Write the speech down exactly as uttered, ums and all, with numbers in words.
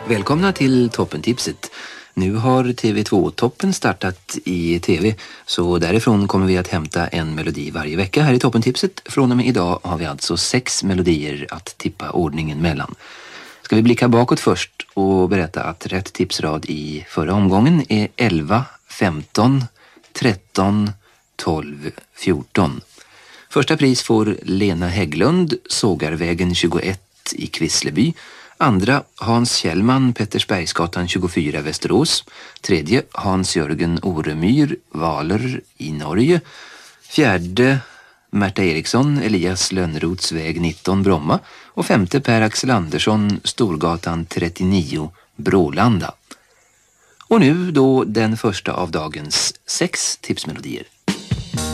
Välkomna till Toppentipset. Nu har T V två-toppen startat i tv, så därifrån kommer vi att hämta en melodi varje vecka här i Toppentipset. Från och med idag har vi alltså sex melodier att tippa ordningen mellan. Ska vi blicka bakåt först och berätta att rätt tipsrad i förra omgången är elva, femton, tretton, tolv, fjorton. Första pris får Lena Hägglund, Sågarvägen tjugoett i Kvissleby. Andra, Hans Kjellman, Pettersbergsgatan tjugofyra, Västerås. Tredje, Hans-Jörgen Oremyr, Valer i Norge. Fjärde, Märta Eriksson, Elias Lönnroths väg nitton, Bromma. Och femte, Per-Axel Andersson, Storgatan trettionio, Brålanda. Och nu då den första av dagens sex tipsmelodier.